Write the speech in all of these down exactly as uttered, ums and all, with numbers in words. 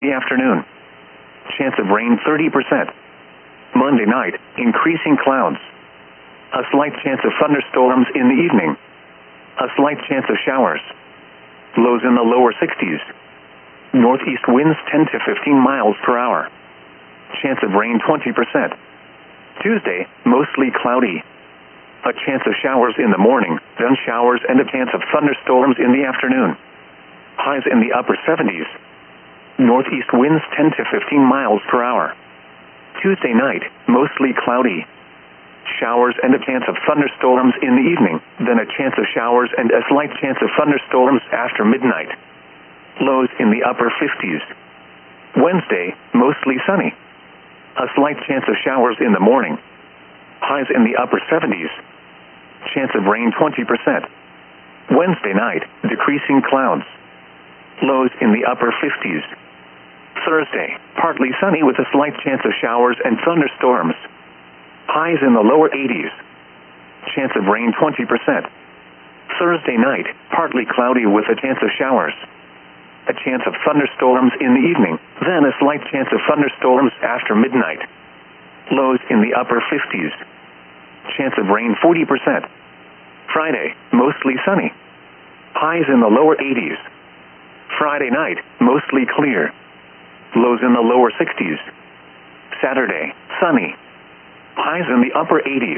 the afternoon. Chance of rain thirty percent. Monday night, increasing clouds. A slight chance of thunderstorms in the evening. A slight chance of showers. Lows in the lower sixties. Northeast winds ten to fifteen miles per hour. Chance of rain twenty percent. Tuesday, mostly cloudy. A chance of showers in the morning, then showers and a chance of thunderstorms in the afternoon. Highs in the upper seventies. Northeast winds ten to fifteen miles per hour. Tuesday night, mostly cloudy. Showers and a chance of thunderstorms in the evening, then a chance of showers and a slight chance of thunderstorms after midnight. Lows in the upper fifties. Wednesday, mostly sunny. A slight chance of showers in the morning. Highs in the upper seventies. Chance of rain twenty percent. Wednesday night, decreasing clouds. Lows in the upper fifties. Thursday, partly sunny with a slight chance of showers and thunderstorms. Highs in the lower eighties. Chance of rain twenty percent. Thursday night, partly cloudy with a chance of showers. A chance of thunderstorms in the evening, then a slight chance of thunderstorms after midnight. Lows in the upper fifties. Chance of rain forty percent. Friday, mostly sunny. Highs in the lower eighties. Friday night, mostly clear. Lows in the lower sixties. Saturday, sunny. Highs in the upper eighties.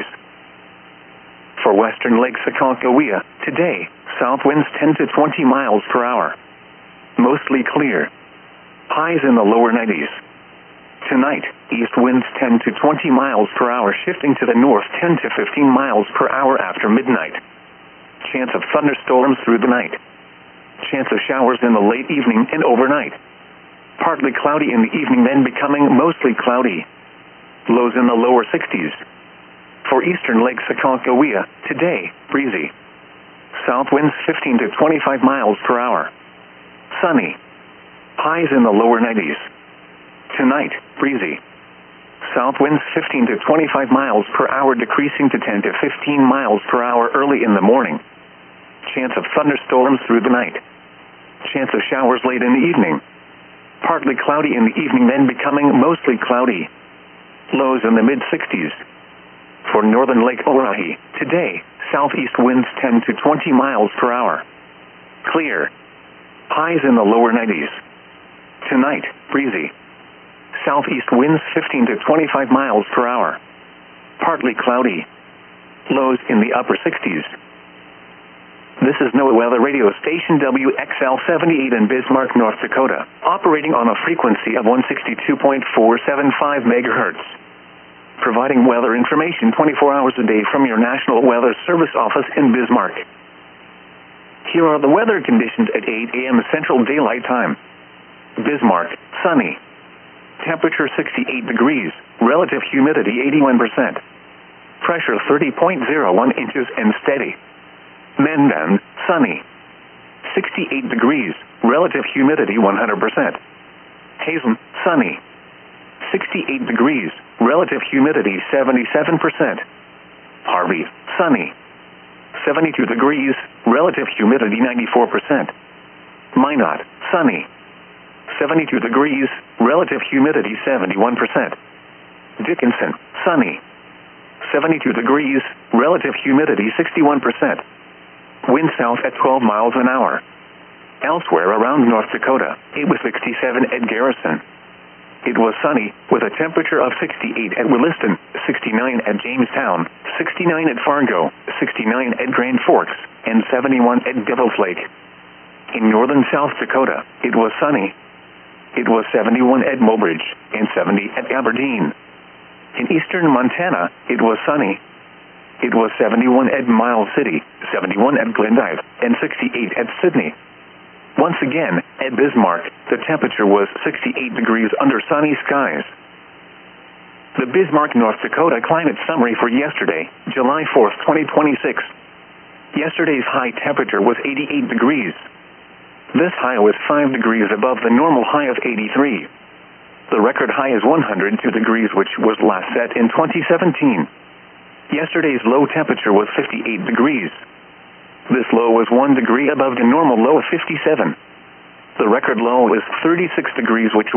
For western Lake Sakakawea, today, south winds ten to twenty miles per hour. Mostly clear. Highs in the lower nineties. Tonight, east winds ten to twenty miles per hour shifting to the north ten to fifteen miles per hour after midnight. Chance of thunderstorms through the night. Chance of showers in the late evening and overnight. Partly cloudy in the evening, then becoming mostly cloudy. Lows in the lower sixties. For eastern Lake Sakakawea, today, breezy. South winds fifteen to twenty-five miles per hour. Sunny. Highs in the lower nineties. Tonight, breezy. South winds fifteen to twenty-five miles per hour decreasing to ten to fifteen miles per hour early in the morning. Chance of thunderstorms through the night. Chance of showers late in the evening. Partly cloudy in the evening, then becoming mostly cloudy. Lows in the mid-sixties. For northern Lake Orohi, today, southeast winds ten to twenty miles per hour. Clear. Highs in the lower nineties. Tonight, breezy. Southeast winds fifteen to twenty-five miles per hour. Partly cloudy. Lows in the upper sixties. This is NOAA Weather Radio Station W X L seventy-eight in Bismarck, North Dakota, operating on a frequency of one sixty-two point four seven five megahertz. Providing weather information twenty-four hours a day from your National Weather Service office in Bismarck. Here are the weather conditions at eight a m Central Daylight Time. Bismarck, sunny. Temperature sixty-eight degrees, relative humidity eighty-one percent. Pressure thirty point zero one inches and steady. Mandan, sunny. sixty-eight degrees, relative humidity one hundred percent. Hazen, sunny. sixty-eight degrees, relative humidity seventy-seven percent. Harvey, sunny. seventy-two degrees, relative humidity ninety-four percent. Minot, sunny. seventy-two degrees, relative humidity seventy-one percent. Dickinson, sunny. seventy-two degrees, relative humidity sixty-one percent. Wind south at twelve miles an hour. Elsewhere around North Dakota, it was sixty-seven at Garrison. It was sunny, with a temperature of sixty-eight at Williston, sixty-nine at Jamestown, sixty-nine at Fargo, sixty-nine at Grand Forks, and seventy-one at Devil's Lake. In northern South Dakota, it was sunny. It was seventy-one at Mobridge, and seventy at Aberdeen. In eastern Montana, it was sunny. It was seventy-one at Miles City, seventy-one at Glendive, and sixty-eight at Sydney. Once again, at Bismarck, the temperature was sixty-eight degrees under sunny skies. The Bismarck, North Dakota climate summary for yesterday, July fourth, twenty twenty-six. Yesterday's high temperature was eighty-eight degrees. This high was five degrees above the normal high of eighty-three. The record high is one hundred two degrees, which was last set in twenty seventeen. Yesterday's low temperature was fifty-eight degrees. This low was one degree above the normal low of fifty-seven. The record low was thirty-six degrees, which